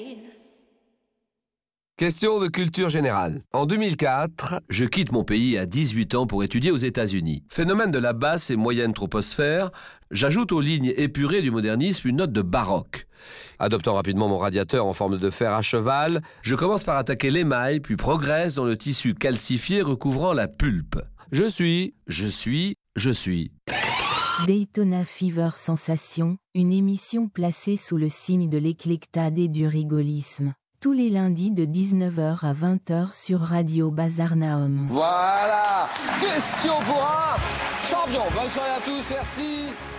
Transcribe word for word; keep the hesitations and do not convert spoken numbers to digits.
Question de culture générale. En deux mille quatre, je quitte mon pays à dix-huit ans pour étudier aux États-Unis. Phénomène de la basse et moyenne troposphère, j'ajoute aux lignes épurées du modernisme une note de baroque. Adoptant rapidement mon radiateur en forme de fer à cheval, je commence par attaquer l'émail, puis progresse dans le tissu calcifié recouvrant la pulpe. Je suis, je suis, je suis. Daytona Fever Sensation, une émission placée sous le signe de l'éclectade et du rigolisme. Tous les lundis de dix-neuf heures à vingt heures sur Radio Bazarnaum. Voilà, question pour un champion. Bonne soirée à tous, merci.